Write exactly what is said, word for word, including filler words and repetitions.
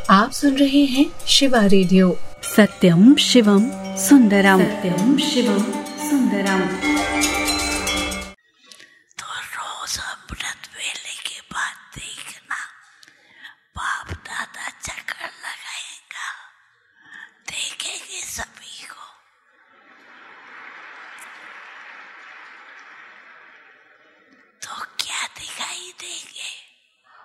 आप सुन रहे हैं शिवा रेडियो। सत्यम शिवम सुंदरम, सत्यम शिवम सुंदरम। तो रोज अमृत वेले के बाद देखना, बाप दादा चक्कर लगाएगा, देखेंगे सभी को। तो क्या दिखाई देंगे?